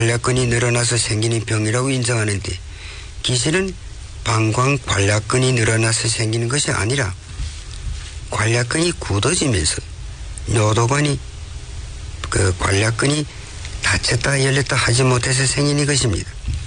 관략근이 늘어나서 생기는 병이라고 인정하는데 기실은 방광관략근이 늘어나서 생기는 것이 아니라 관략근이 굳어지면서 요도관이 관략근이 닫혔다 열렸다 하지 못해서 생기는 것입니다.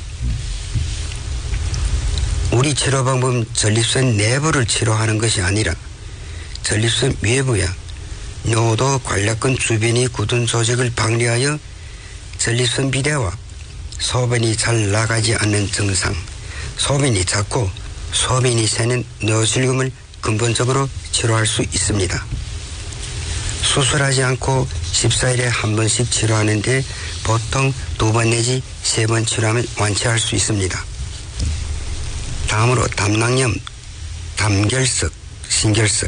우리 치료 방법은 전립선 내부를 치료하는 것이 아니라 전립선 외부야 요도 관략근 주변이 굳은 조직을 방리하여 전립선 비대와 소변이 잘 나가지 않는 증상, 소변이 작고 소변이 새는 뇌실금을 근본적으로 치료할 수 있습니다. 수술하지 않고 14일에 한 번씩 치료하는데 보통 2번 내지 3번 치료하면 완치할 수 있습니다. 다음으로 담낭염, 담결석, 신결석.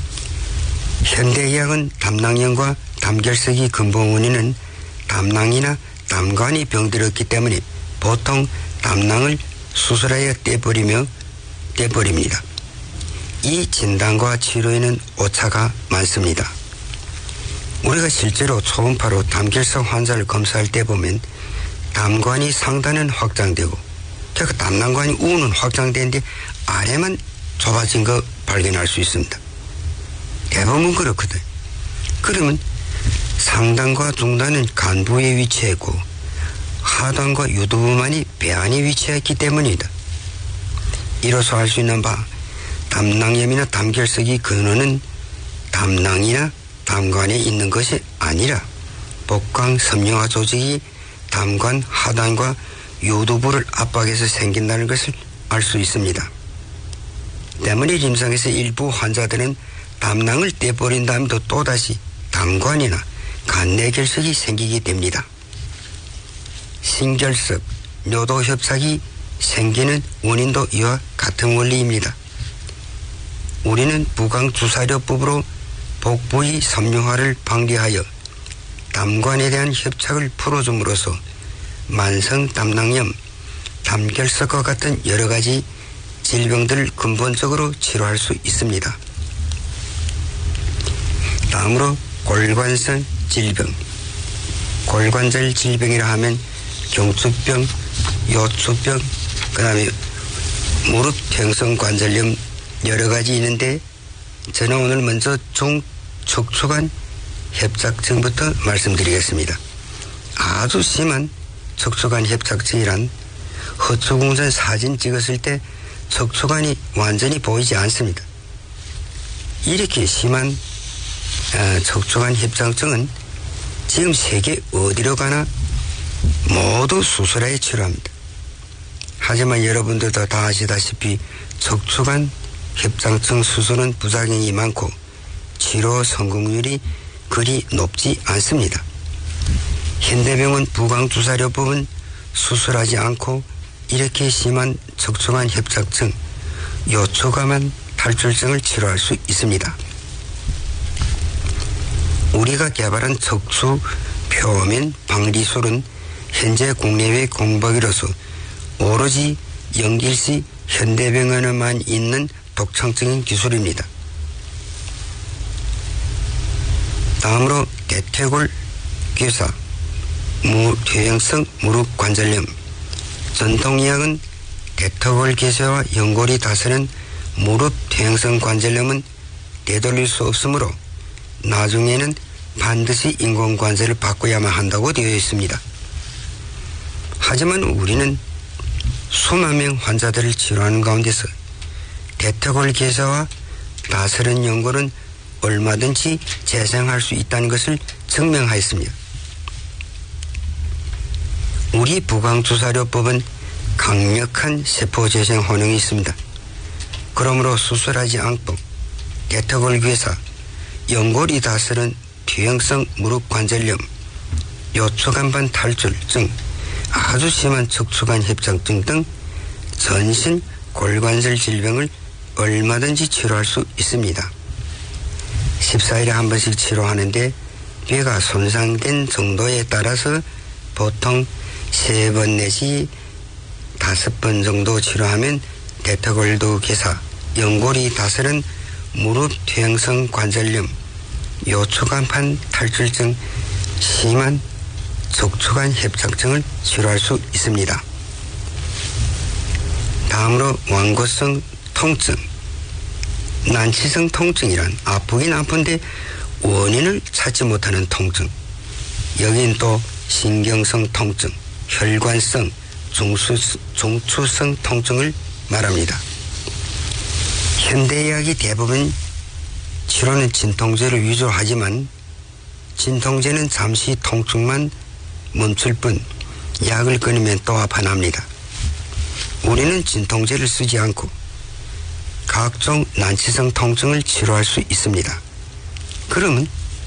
현대의학은 담낭염과 담결석이 근본 원인은 담낭이나 담관이 병들었기 때문에 보통 담낭을 수술하여 떼버립니다. 이 진단과 치료에는 오차가 많습니다. 우리가 실제로 초음파로 담결석 환자를 검사할 때 보면 담관이 상단은 확장되고 그 담낭관이 우는 확장되는데 아래만 좁아진 거 발견할 수 있습니다. 대부분 그렇거든. 그러면 상단과 중단은 간부에 위치했고 하단과 유두부만이 배 안에 위치했기 때문이다. 이로써 알 수 있는 바 담낭염이나 담결석이 근원은 담낭이나 담관에 있는 것이 아니라 복강 섬유화 조직이 담관 하단과 유두부를 압박해서 생긴다는 것을 알 수 있습니다. 때문에 임상에서 일부 환자들은 담낭을 떼버린 다음에도 또다시 담관이나 간내결석이 생기게 됩니다. 신결석, 요도협착이 생기는 원인도 이와 같은 원리입니다. 우리는 부강주사료법으로 복부의 섬유화를 방지하여 담관에 대한 협착을 풀어줌으로써 만성 담낭염, 담결석과 같은 여러 가지 질병들을 근본적으로 치료할 수 있습니다. 다음으로 골관성 질병. 골관절 질병이라 하면 경추병, 요추병, 그 다음에 무릎 퇴행성 관절염 여러 가지 있는데 저는 오늘 먼저 중척추관 협착증부터 말씀드리겠습니다. 아주 심한 척추관 협착증이란 허추궁전 사진 찍었을 때 척추관이 완전히 보이지 않습니다. 이렇게 심한 척추관 협착증은 지금 세계 어디로 가나 모두 수술하여 치료합니다. 하지만 여러분들도 다 아시다시피 척추관 협착증 수술은 부작용이 많고 치료 성공률이 그리 높지 않습니다. 현대병원 부강주사료법은 수술하지 않고 이렇게 심한 척추관 협착증, 요추관만 탈출증을 치료할 수 있습니다. 우리가 개발한 척추 표면 방리술은 현재 국내외 공법이로서 오로지 영길시 현대병원에만 있는 독창적인 기술입니다. 다음으로 대퇴골 괴사, 퇴행성 무릎 관절염. 전통의학은 대퇴골 괴사와 연골이 다스는 무릎 퇴행성 관절염은 되돌릴 수 없으므로 나중에는 반드시 인공관절을 바꿔야만 한다고 되어 있습니다. 하지만 우리는 수만 명 환자들을 치료하는 가운데서 대퇴골 괴사와 다스른 연골은 얼마든지 재생할 수 있다는 것을 증명하였습니다. 우리 부강주사료법은 강력한 세포재생 효능이 있습니다. 그러므로 수술하지 않고 대퇴골 괴사, 연골이 다스른 퇴행성 무릎 관절염, 요추관반 탈출증, 아주 심한 척추관 협착증 등 전신 골관절 질병을 얼마든지 치료할 수 있습니다. 14일에 한 번씩 치료하는데 뼈가 손상된 정도에 따라서 보통 3번 내지 5번 정도 치료하면 대퇴골도 괴사, 연골이 다스른 무릎 퇴행성 관절염, 요추관판 탈출증, 심한 촉촉한 협착증을 치료할 수 있습니다. 다음으로 완고성 통증. 난치성 통증이란 아프긴 아픈데 원인을 찾지 못하는 통증. 여긴 또 신경성 통증, 혈관성, 중추성 통증을 말합니다. 현대의학이 대부분 치료는 진통제를 위주로 하지만 진통제는 잠시 통증만 멈출 뿐 약을 끊으면 또 아파납니다. 우리는 진통제를 쓰지 않고 각종 난치성 통증을 치료할 수 있습니다. 그러면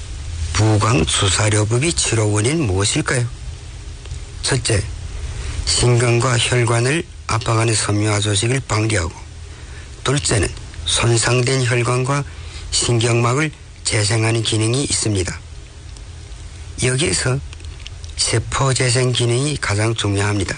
부광주사료법의 치료 원인은 무엇일까요? 첫째, 신경과 혈관을 압박하는 섬유화 조직을 방지하고, 둘째는 손상된 혈관과 신경막을 재생하는 기능이 있습니다. 여기에서 세포 재생 기능이 가장 중요합니다.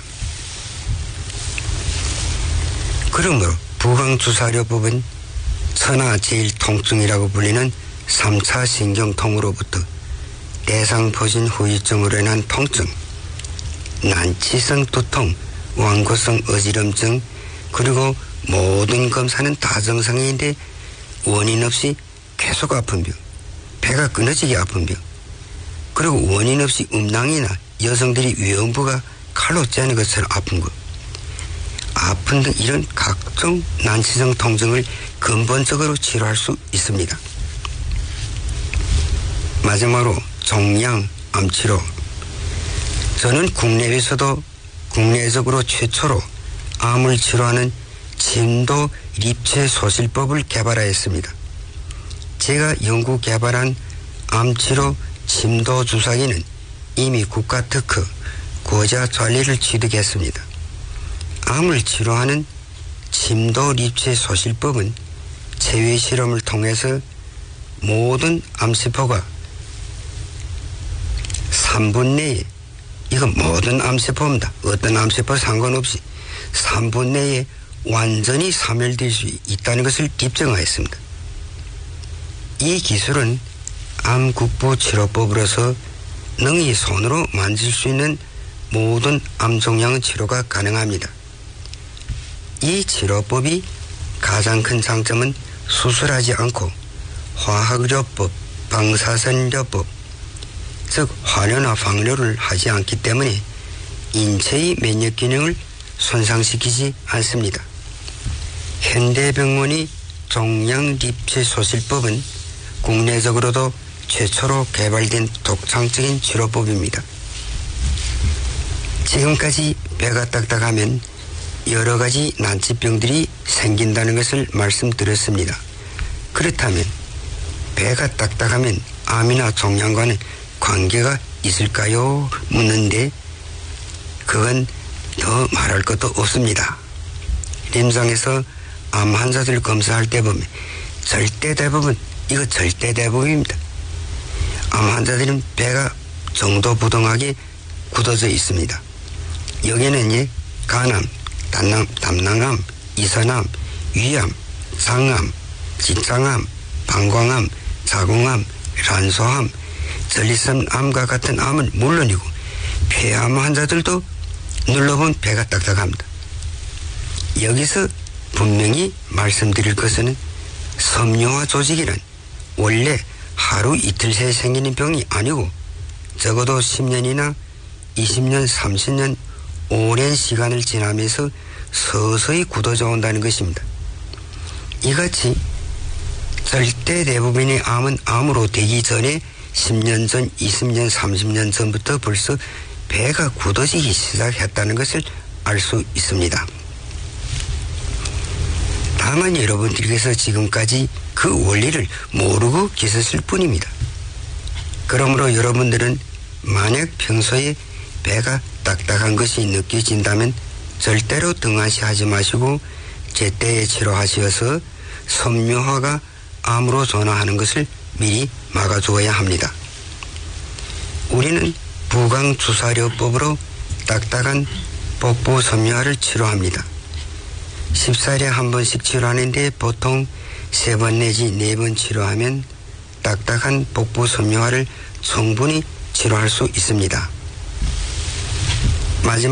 그러므로 부광주사료법은 천하제일통증이라고 불리는 3차 신경통으로부터 대상포진 후유증으로 인한 통증, 난치성 두통, 완고성 어지럼증, 그리고 모든 검사는 다 정상인데 원인 없이 계속 아픈 병, 배가 끊어지게 아픈 병, 그리고 원인 없이 음낭이나 여성들이 위험부가 칼로 째는 것처럼 아픈 것, 아픈 등 이런 각종 난치성 통증을 근본적으로 치료할 수 있습니다. 마지막으로 종양 암치료. 저는 국내에서도 국내적으로 최초로 암을 치료하는 침도 립체 소실법을 개발하였습니다. 제가 연구 개발한 암치료 침도 주사기는 이미 국가 특허 고자专利를 취득했습니다. 암을 치료하는 침도 립체 소실법은 체외 실험을 통해서 모든 암세포가 3분 내에, 이건 모든 암세포입니다. 어떤 암세포 상관없이 3분 내에 완전히 사멸될 수 있다는 것을 입증하였습니다. 이 기술은 암국부 치료법으로서 능히 손으로 만질 수 있는 모든 암종양 치료가 가능합니다. 이 치료법이 가장 큰 장점은 수술하지 않고 화학요법, 방사선요법, 즉 화료나 방료를 하지 않기 때문에 인체의 면역 기능을 손상시키지 않습니다. 현대병원의 종양립체 소실법은 국내적으로도 최초로 개발된 독창적인 치료법입니다. 지금까지 배가 딱딱하면 여러 가지 난치병들이 생긴다는 것을 말씀드렸습니다. 그렇다면 배가 딱딱하면 암이나 종양과는 관계가 있을까요? 묻는데 그건 더 말할 것도 없습니다.臨床에서 암 환자들 검사할 때 보면 절대 대부분입니다. 암 환자들은 배가 정도부동하게 굳어져 있습니다. 여기는 간암, 담낭암, 이선암, 위암, 장암, 직장암, 방광암, 자궁암, 란소암, 전립선암과 같은 암은 물론이고 폐암 환자들도 눌러본 배가 딱딱합니다. 여기서 분명히 말씀드릴 것은 섬유화 조직이란 원래 하루 이틀 새에 생기는 병이 아니고 적어도 10년이나 20년, 30년 오랜 시간을 지나면서 서서히 굳어져 온다는 것입니다. 이같이 절대 대부분의 암은 암으로 되기 전에 10년 전, 20년, 30년 전부터 벌써 배가 굳어지기 시작했다는 것을 알 수 있습니다. 다만 여러분들께서 지금까지 그 원리를 모르고 계셨을 뿐입니다. 그러므로 여러분들은 만약 평소에 배가 딱딱한 것이 느껴진다면 절대로 등한시하지 마시고 제때에 치료하셔서 섬유화가 암으로 전화하는 것을 미리 막아주어야 합니다. 우리는 부광주사료법으로 딱딱한 복부 섬유화를 치료합니다. 10살에 한 번씩 치료하는데 보통 3번 내지 4번 치료하면 딱딱한 복부 섬유화를 충분히 치료할 수 있습니다. 마지막